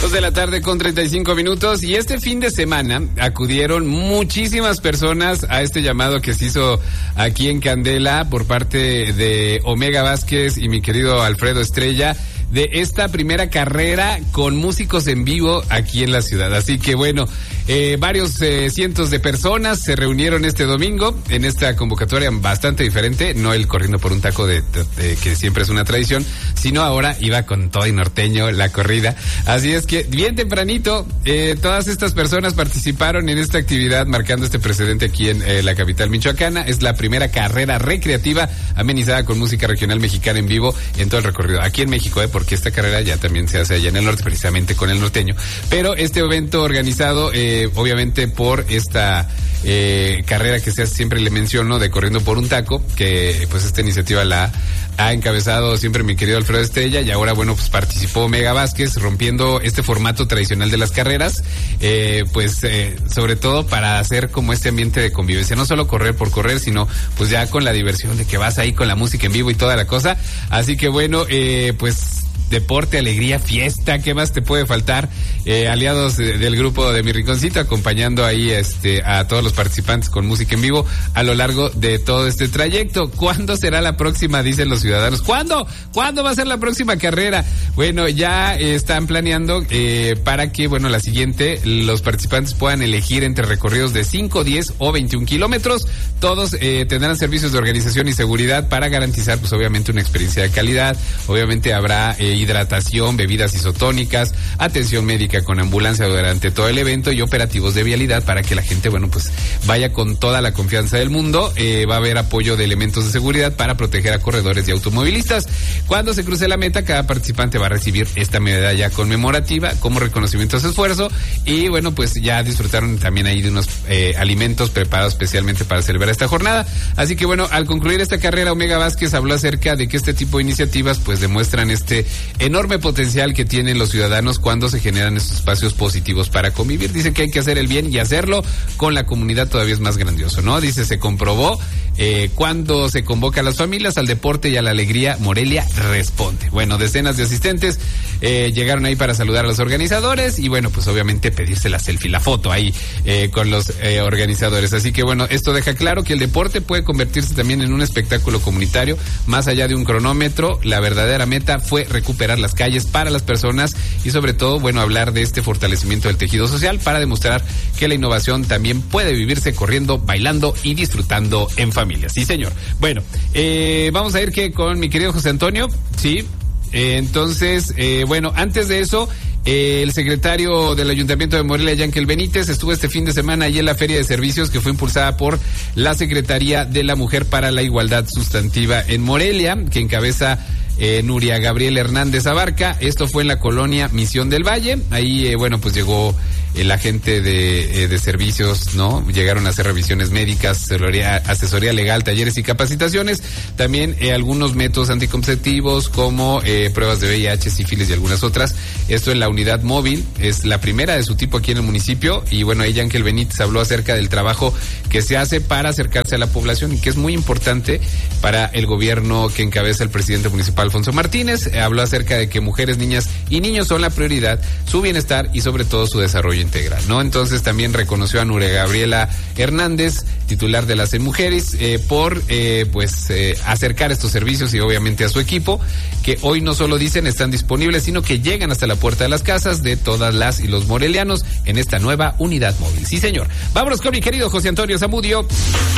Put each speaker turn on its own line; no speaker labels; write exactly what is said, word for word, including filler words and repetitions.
Dos de la tarde con treinta y cinco minutos, y este fin de semana acudieron muchísimas personas a este llamado que se hizo aquí en Candela por parte de Omega Vázquez y mi querido Alfredo Estrella, de esta primera carrera con músicos en vivo aquí en la ciudad. Así que bueno, eh, varios eh, cientos de personas se reunieron este domingo en esta convocatoria bastante diferente, no el corriendo por un taco de, de, de que siempre es una tradición, sino ahora iba con todo y norteño la corrida. Así es que bien tempranito eh, todas estas personas participaron en esta actividad, marcando este precedente aquí en eh, la capital michoacana. Es la primera carrera recreativa amenizada con música regional mexicana en vivo en todo el recorrido aquí en México, eh, porque esta carrera ya también se hace allá en el norte, precisamente con el norteño. Pero este evento organizado, eh, obviamente por esta eh, carrera que se hace, siempre le menciono, de Corriendo por un Taco, que pues esta iniciativa la ha encabezado siempre mi querido Alfredo Estrella, y ahora bueno, pues participó Omega Vázquez, rompiendo este formato tradicional de las carreras, eh, pues eh, sobre todo para hacer como este ambiente de convivencia, no solo correr por correr, sino pues ya con la diversión de que vas ahí con la música en vivo y toda la cosa. Así que bueno, eh, pues deporte, alegría, fiesta, ¿qué más te puede faltar? Eh, aliados de, del grupo de Mi Rinconcito, acompañando ahí este a todos los participantes con música en vivo a lo largo de todo este trayecto. ¿Cuándo será la próxima? Dicen los ciudadanos. ¿Cuándo? ¿Cuándo va a ser la próxima carrera? Bueno, ya eh, están planeando eh, para que, bueno, la siguiente, los participantes puedan elegir entre recorridos de cinco, diez o veintiún kilómetros. Todos eh, tendrán servicios de organización y seguridad para garantizar, pues obviamente, una experiencia de calidad. Obviamente habrá eh, hidratación, bebidas isotónicas, atención médica con ambulancia durante todo el evento y operativos de vialidad para que la gente, bueno, pues vaya con toda la confianza del mundo. Eh, va a haber apoyo de elementos de seguridad para proteger a corredores y automovilistas. Cuando se cruce la meta, cada participante va a recibir esta medalla conmemorativa como reconocimiento a su esfuerzo, y bueno, pues ya disfrutaron también ahí de unos eh, alimentos preparados especialmente para celebrar esta jornada. Así que bueno, al concluir esta carrera, Omega Vázquez habló acerca de que este tipo de iniciativas pues demuestran este enorme potencial que tienen los ciudadanos cuando se generan estos espacios positivos para convivir. Dice que hay que hacer el bien, y hacerlo con la comunidad todavía es más grandioso, ¿no? Dice, se comprobó eh, cuando se convoca a las familias, al deporte y a la alegría, Morelia responde. Bueno, decenas de asistentes eh, llegaron ahí para saludar a los organizadores y bueno, pues obviamente pedirse la selfie, la foto ahí eh, con los eh, organizadores. Así que bueno, esto deja claro que el deporte puede convertirse también en un espectáculo comunitario, más allá de un cronómetro. La verdadera meta fue recuperar las calles para las personas y sobre todo, bueno, hablar de este fortalecimiento del tejido social para demostrar que la innovación también puede vivirse corriendo, bailando y disfrutando en familia. Sí, señor. Bueno, eh, vamos a ir que con mi querido José Antonio, sí. Eh, entonces, eh, bueno, antes de eso, eh, el secretario del Ayuntamiento de Morelia, Yankel Benítez, estuvo este fin de semana allí en la Feria de Servicios que fue impulsada por la Secretaría de la Mujer para la Igualdad Sustantiva en Morelia, que encabeza Eh, Nuria Gabriel Hernández Abarca. Esto fue en la colonia Misión del Valle. Ahí, eh, bueno, pues llegó el agente de, eh, de servicios, ¿no? Llegaron a hacer revisiones médicas, asesoría, asesoría legal, talleres y capacitaciones. También eh, algunos métodos anticonceptivos como eh, pruebas de V I H, sífilis y algunas otras. Esto en la unidad móvil. Es la primera de su tipo aquí en el municipio. Y bueno, ahí Yankel Benítez habló acerca del trabajo que se hace para acercarse a la población y que es muy importante para el gobierno que encabeza el presidente municipal Alfonso Martínez. Eh, habló acerca de que mujeres, niñas y niños son la prioridad, su bienestar y sobre todo su desarrollo integral, ¿no? Entonces también reconoció a Nuria Gabriela Hernández, titular de las Mujeres, eh, por eh, pues eh, acercar estos servicios y obviamente a su equipo, que hoy no solo dicen están disponibles, sino que llegan hasta la puerta de las casas de todas las y los morelianos en esta nueva unidad móvil. Sí, señor. Vámonos con mi querido José Antonio Zamudio.